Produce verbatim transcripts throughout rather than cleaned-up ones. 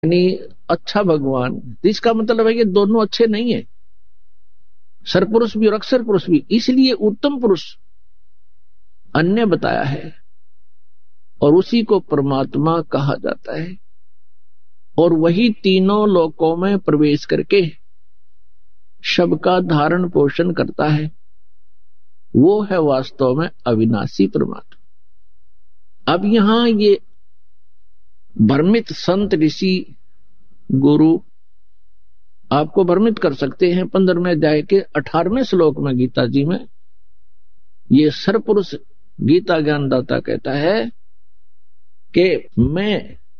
यानी अच्छा भगवान, इसका मतलब है कि दोनों अच्छे नहीं है, सरपुरुष भी और अक्षर पुरुष भी, इसलिए उत्तम पुरुष अन्य बताया है और उसी को परमात्मा कहा जाता है। और वही तीनों लोकों में प्रवेश करके सबका धारण पोषण करता है, वो है वास्तव में अविनाशी परमात्मा। अब यहां ये भ्रमित संत ऋषि गुरु आपको भ्रमित कर सकते हैं। पंद्रहवें अध्याय के अठारहवें श्लोक में गीता जी में ये सरपुरुष गीता ज्ञानदाता कहता है कि मैं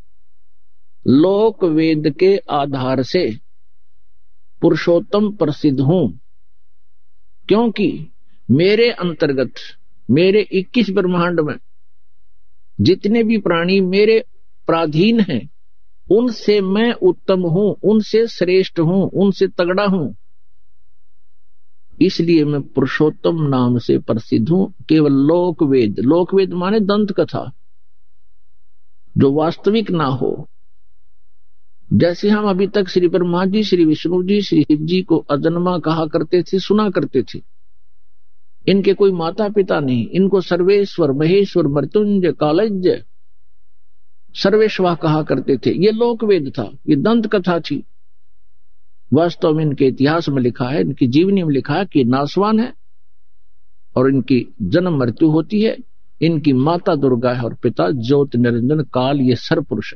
लोक वेद के आधार से पुरुषोत्तम प्रसिद्ध हूं, क्योंकि मेरे अंतर्गत मेरे इक्कीस ब्रह्मांड में जितने भी प्राणी मेरे पराधीन हैं, उनसे मैं उत्तम हूं, उनसे श्रेष्ठ हूं, उनसे तगड़ा हूं, इसलिए मैं पुरुषोत्तम नाम से प्रसिद्ध हूं। केवल लोकवेद, लोकवेद माने दंत कथा, जो वास्तविक ना हो। जैसे हम अभी तक श्री ब्रह्मा जी, श्री विष्णु जी, श्री शिव जी को अजन्मा कहा करते थे, सुना करते थे, इनके कोई माता पिता नहीं, इनको सर्वेश्वर, महेश्वर, मृत्युंजय, कालज्ञ, सर्वेश्वर कहा करते थे। ये लोकवेद था, ये दंत कथा थी। वास्तव में इनके इतिहास में लिखा है, इनकी जीवनी में लिखा है कि नासवान है और इनकी जन्म मृत्यु होती है। इनकी माता दुर्गा है और पिता ज्योति निरंजन काल, ये सरपुरुष है।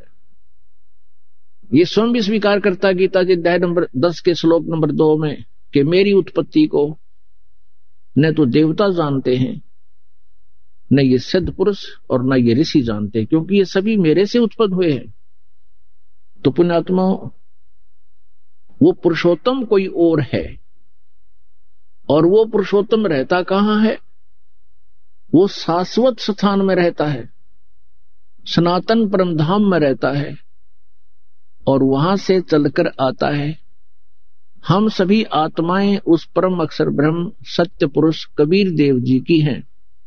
ये स्वयं भी स्वीकार करता गीता जी अध्याय नंबर दस के श्लोक नंबर दो में कि मेरी उत्पत्ति को न तो देवता जानते हैं, न ये सिद्ध पुरुष और न ये ऋषि जानते हैं, क्योंकि ये सभी मेरे से उत्पन्न हुए हैं। तो पुण्यात्मा, वो पुरुषोत्तम कोई और है, और वो पुरुषोत्तम रहता कहां है? वो शाश्वत स्थान में रहता है, सनातन परम धाम में रहता है, और वहां से चलकर आता है। हम सभी आत्माएं उस परम अक्षर ब्रह्म सत्य पुरुष कबीर देव जी की हैं।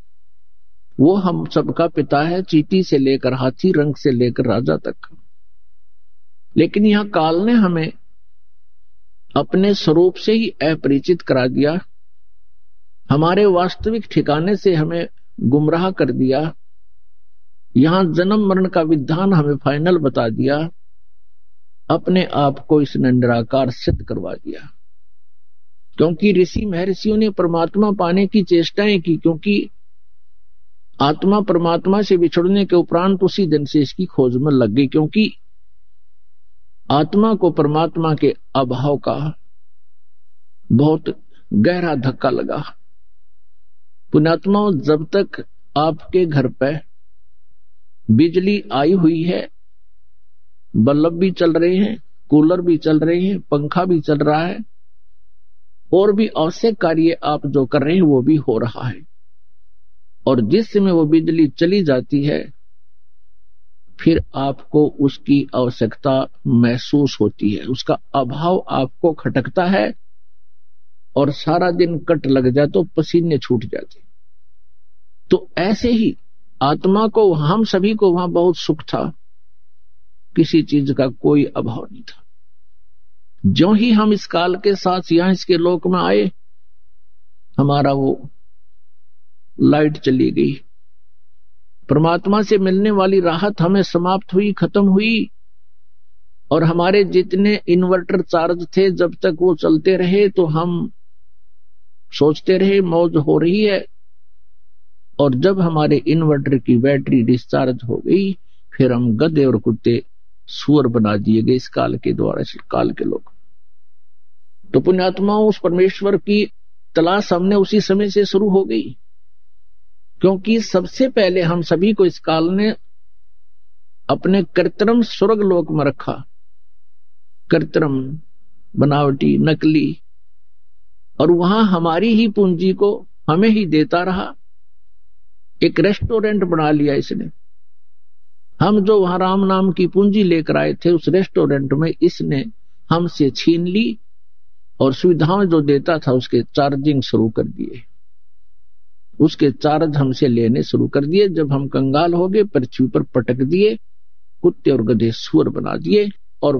वो हम सबका पिता है, चींटी से लेकर हाथी, रंग से लेकर राजा तक। लेकिन यह काल ने हमें अपने स्वरूप से ही अपरिचित करा दिया, हमारे वास्तविक ठिकाने से हमें गुमराह कर दिया। यहां जन्म मरण का विधान हमें फाइनल बता दिया, अपने आप को इसने निराकार सिद्ध करवा दिया। क्योंकि ऋषि महर्षियों ने परमात्मा पाने की चेष्टाएं की, क्योंकि आत्मा परमात्मा से बिछड़ने के उपरांत उसी दिन से इसकी खोज में लग गई, क्योंकि आत्मा को परमात्मा के अभाव का बहुत गहरा धक्का लगा। पुण्यात्मा, जब तक आपके घर पे बिजली आई हुई है, बल्ब भी चल रहे हैं, कूलर भी चल रहे हैं, पंखा भी चल रहा है, और भी आवश्यक कार्य आप जो कर रहे हैं वो भी हो रहा है, और जिस समय वो बिजली चली जाती है फिर आपको उसकी आवश्यकता महसूस होती है, उसका अभाव आपको खटकता है, और सारा दिन कट लग जाए तो पसीने छूट जाते। तो ऐसे ही आत्मा को, हम सभी को वहां बहुत सुख था, किसी चीज का कोई अभाव नहीं था। जो ही हम इस काल के साथ यहां इसके लोक में आए, हमारा वो लाइट चली गई, परमात्मा से मिलने वाली राहत हमें समाप्त हुई, खत्म हुई। और हमारे जितने इन्वर्टर चार्ज थे, जब तक वो चलते रहे तो हम सोचते रहे मौज हो रही है, और जब हमारे इन्वर्टर की बैटरी डिस्चार्ज हो गई, फिर हम गधे और कुत्ते सुअर बना दिए गए इस काल के द्वारा, इस काल के लोग। तो पुण्यात्माओं, उस परमेश्वर की तलाश हमने उसी समय से शुरू हो गई, क्योंकि सबसे पहले हम सभी को इस काल ने अपने कृत्रिम स्वर्ग लोक में रखा, कृत्रिम, बनावटी, नकली, और वहां हमारी ही पूंजी को हमें ही देता रहा। एक रेस्टोरेंट बना लिया इसने। हम जो वहां राम नाम की पूंजी लेकर आए थे, उस रेस्टोरेंट में इसने हमसे छीन ली, और सुविधाएं जो देता था उसके चार्जिंग शुरू कर दिए, उसके चार्ज हमसे लेने शुरू कर दिए। जब हम कंगाल हो गए, पृथ्वी पर पटक दिए, कुत्ते और गधे सुअर बना दिए,